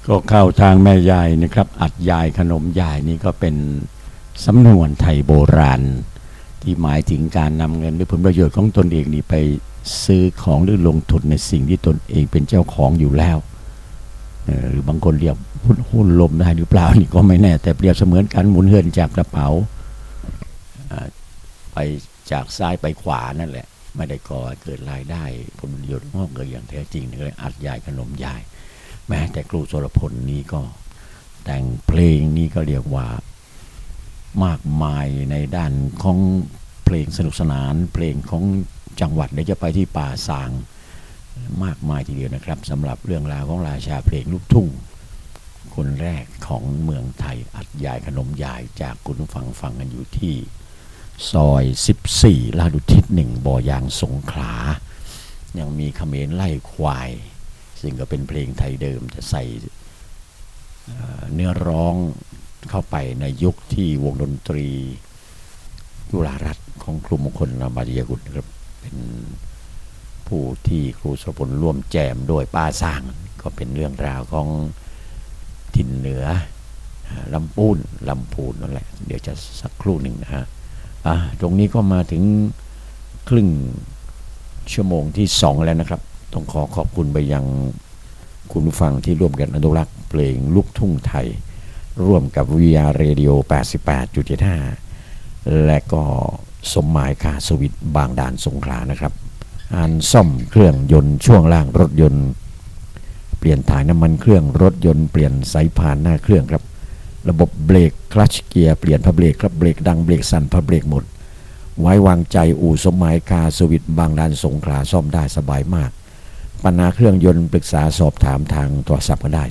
ก็เข้าทางแม่ยายนะครับอัดยายขนมยายนี่ก็เป็นสำนวนไทยโบราณที่หมายถึงการนำเงินหรือผลประโยชน์ของตนเองนี่ไปซื้อของหรือลงทุนในสิ่งที่ตนเองเป็นเจ้าของอยู่แล้วหรือบางคนเรียกหุ้นลมได้หรือเปล่านี่ก็ไม่แน่แต่เปรียบเสมือนการหมุนเงินจากกระเป๋าไปจากซ้ายไปขวานั่นแหละไม่ได้ก่อเกิดรายได้ผลประโยชน์งอกเงยอย่างแท้จริงเลยอัดยายขนมยายแม้แต่ครูโสรพลนี้ก็แต่งเพลงนี้ก็เรียกว่ามากมายในด้านของเพลงสนุกสนานเพลงของจังหวัดเดี๋ยวจะไปที่ป่าสางมากมายทีเดียวนะครับสำหรับเรื่องราวของราชาเพลงลูกทุ่งคนแรกของเมืองไทยอัดยายขนมยายจากคุณผู้ฟังกันอยู่ที่ซอย14ลาดอุทิศ1บ่อยางสงขลายังมีเขมรไล่ควายซึ่งก็เป็นเพลงไทยเดิมจะใส่เนื้อร้องเข้าไปในยุคที่วงดนตรียุรารัตน์ของครูมงคลบาดียกุลครับเป็นผู้ที่ครูโสรพลร่วมแจมด้วยป้าสร้างก็เป็นเรื่องราวของถิ่นเหนือลำพูนนั่นแหละเดี๋ยวจะสักครู่หนึ่งนะฮะตรงนี้ก็มาถึงครึ่งชั่วโมงที่2แล้วนะครับต้องขอบคุณไปยังคุณผู้ฟังที่ร่วมกันอนุรักษ์เพลงลูกทุ่งไทยร่วมกับ VR Radio 88.75 และก็สมหมายคาสวิทบางด่านสงขลานะครับซ่อมเครื่องยนต์ช่วงล่างรถยนต์เปลี่ยนถ่ายน้ำมันเครื่องรถยนต์เปลี่ยนสายพานหน้าเครื่องครับระบบเบรกคลัตช์เกียร์เปลี่ยนผ้าเบรกครับเบรกดังเบรกสั่นผ้าเบรกหมดไว้วางใจอู่สมหมายคาสวิทบางด่านสงขลาซ่อมได้สบายมากปัญหาเครื่องยนต์ปรึกษาสอบถามทางโทรศัพท์ก็ได้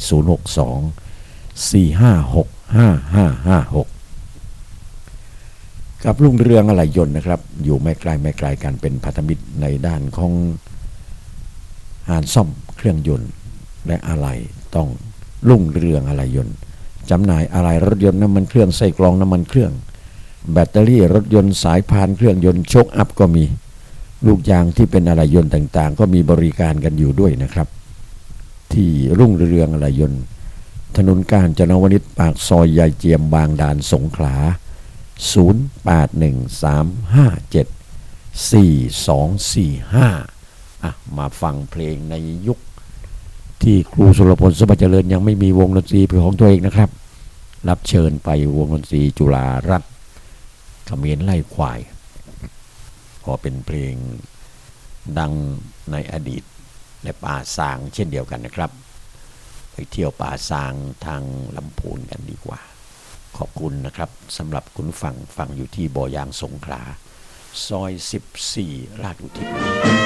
062-456-5556กับรุ่งเรืองอะไหล่ยนต์นะครับอยู่ไม่ไกลกันเป็นพันธมิตรในด้านของซ่อมเครื่องยนต์และอะไหล่ต้องรุ่งเรืองอะไหล่ยนต์จำหน่ายอะไหล่รถยนต์น้ำมันเครื่องไส้กรองน้ำมันเครื่องแบตเตอรี่รถยนต์สายพานเครื่องยนต์โชคอัพก็มีลูกยางที่เป็นอะไหล่ยนต์ต่างๆก็มีบริการกันอยู่ด้วยนะครับที่รุ่งเรืองอะไหล่ยนต์ถนนกาญจนวนิชปากซอยยายเจียมบางด่านสงขลา0813574245มาฟังเพลงในยุคที่ครูสุรพลสมบัติเจริญยังไม่มีวงดนตรีเป็นของตัวเองนะครับรับเชิญไปวงดนตรีจุฬารัตน์เขมรไล่ควายก็เป็นเพลงดังในอดีตและป่าสางเช่นเดียวกันนะครับไปเที่ยวป่าสางทางลำพูนกันดีกว่าขอบคุณนะครับสำหรับคุณฟังอยู่ที่บ่อยางสงขลาซอย14ลาดอุทิศ